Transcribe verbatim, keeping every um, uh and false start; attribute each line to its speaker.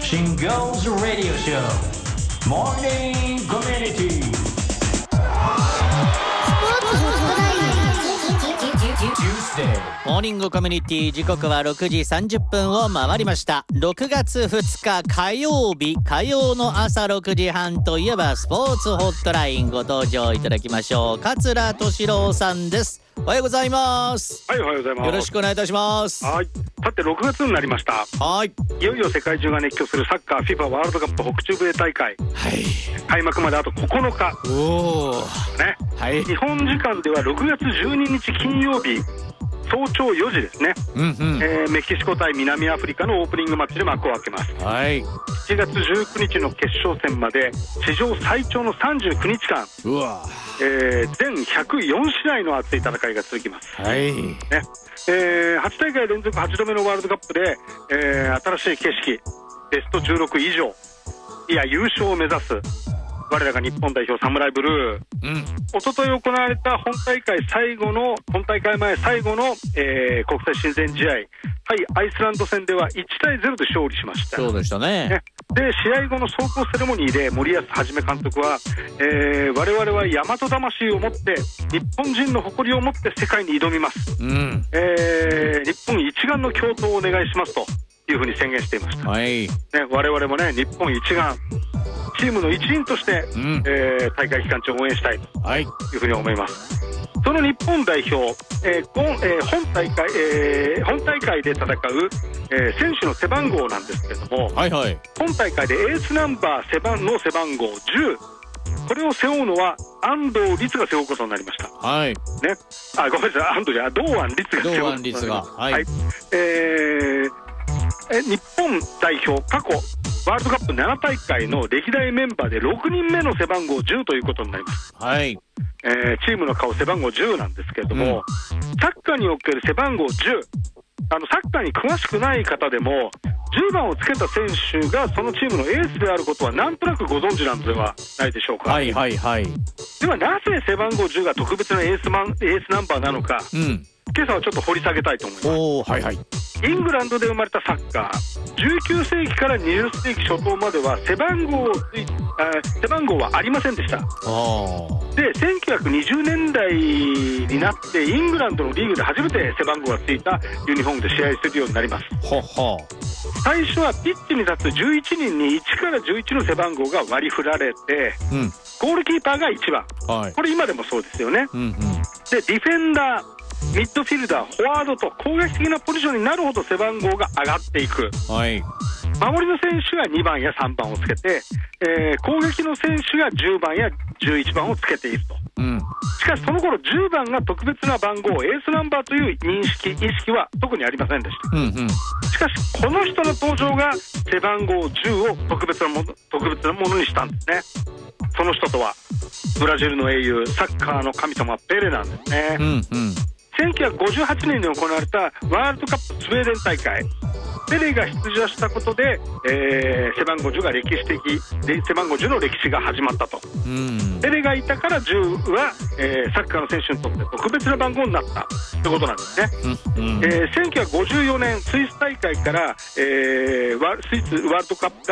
Speaker 1: Shingles Radio Show Morning Community Tuesday
Speaker 2: モーニングコミュニティ、時刻はろくじさんじゅっぷんを回りました。ろくがつふつか火曜日、火曜の朝ろくじはんといえばスポーツホットラインご登場いただきましょう。桂敏郎さんです。おはようございます。
Speaker 3: はい、おはようございます。
Speaker 2: よろしくお願いいたします。
Speaker 3: はい、さてろくがつになりました。
Speaker 2: はい、
Speaker 3: いよいよ世界中が熱狂するサッカー フィファ ワールドカップ北中米大会、
Speaker 2: はい、
Speaker 3: 開幕まであとここのか。
Speaker 2: お
Speaker 3: ー、ね、
Speaker 2: はい、
Speaker 3: 日本時間ではろくがつじゅうににち金曜日早朝よじですね、
Speaker 2: うんうん、
Speaker 3: えー、メキシコ対南アフリカのオープニングマッチで幕を開けます。
Speaker 2: はい、
Speaker 3: しちがつじゅうくにちの決勝戦まで史上最長のさんじゅうくにちかん、
Speaker 1: うわ、
Speaker 3: えー、全ひゃくよんしあいの熱い戦いが続きます。
Speaker 2: はい、
Speaker 3: ね、えー、はちだいかい連続はちどめのワールドカップで、えー、新しい景色、ベストじゅうろく以上、いや優勝を目指す我らが日本代表サムライブルー、うん、おととい行われた本大会最後の本大会前最後の、えー、国際親善試合、はい、アイスランド戦ではいちたいゼロで勝利しました。
Speaker 2: そうでしたね。
Speaker 3: ね、で試合後の壮行セレモニーで森保一監督は、えー、我々は大和魂を持って日本人の誇りを持って世界に挑みます、うん、えー、日本一丸の共闘をお願いしますというふうに宣言していました、はい、ね、我々もね日本一丸チームの一員として、うん、えー、大会期間中応援したいというふうに思います、はい、その日本代表、えー本えー、本大会、えー、本大会で戦う、えー、選手の背番号なんですけれども、はいはい、本大会でエースナンバー背番の背番号じゅう、これを背負うのは安藤律が背負うことになりました、はいね、あ、ごめんなさい、安藤じゃ堂安律が背負うことになりました。はい、はい、えー、え日本代表過去ワールドカップななたいかいの歴代メンバーでろくにんめの背番号じゅうということになります、はい、えー、チームの顔背番号じゅうなんですけれども、うん、サッカーにおける背番号じゅう、あのサッカーに詳しくない方でもじゅうばんをつけた選手がそのチームのエースであることはなんとなくご存知なのではないでしょうか。はいはいはい。ではなぜ背番号じゅうが特別なエースマン、エースナンバーなのか、うん、今朝はちょっと掘り下げたいと思います。おー、はいはい。イングランドで生まれたサッカー、じゅうきゅうせいきからにじゅっせいき初頭までは背番号をつい背番号はありませんでした。あでせんきゅうひゃくにじゅうねんだいになってイングランドのリーグで初めて背番号がついたユニフォームで試合するようになります。はは、最初はピッチに立つじゅういちにんにいちからじゅういちの背番号が割り振られて、うん、ゴールキーパーがいちばん、はい、これ今でもそうですよね、うんうん、でディフェンダー、ミッドフィルダー、フォワードと攻撃的なポジションになるほど背番号が上がっていく、はい、守りの選手がにばんやさんばんをつけて、えー、攻撃の選手がじゅうばんやじゅういちばんをつけていると、うん、しかしその頃じゅうばんが特別な番号、エースナンバーという認識意識は特にありませんでした、うんうん、しかしこの人の登場が背番号じゅうを特別なもの、特別なものにしたんですね。その人とはブラジルの英雄、サッカーの神様ペレなんですね、うんうん、せんきゅうひゃくごじゅうはちねんに行われたワールドカップスウェーデン大会、ペレが出場したことで、えー、背番号じゅうが歴史的、背番号じゅうの歴史が始まったと、うん、ペレがいたからじゅうは、えー、サッカーの選手にとって特別な番号になったということなんですね、うんうん、えー、せんきゅうひゃくごじゅうよねんスイス大会から、えー、スイスワールドカップ